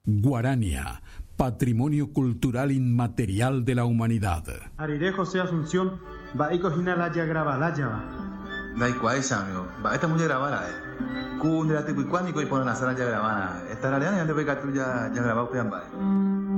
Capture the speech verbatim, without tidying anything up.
Guarania, patrimonio cultural inmaterial de la humanidad. Ariré José Asunción, va y cojina la ya graba la ya va. Da igual, amigo. Va, esta mujer grabada, eh. Kun de la tipo y cuánico y ponen la sala ya grabada. Esta la ya te voy a ya ya grabado, pues,